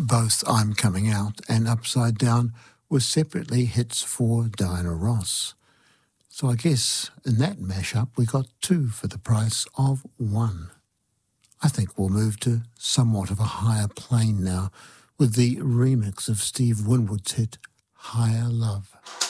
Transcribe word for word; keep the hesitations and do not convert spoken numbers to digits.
Both I'm Coming Out and Upside Down were separately hits for Diana Ross. So I guess in that mashup we got two for the price of one. I think we'll move to somewhat of a higher plane now with the remix of Steve Winwood's hit Higher Love.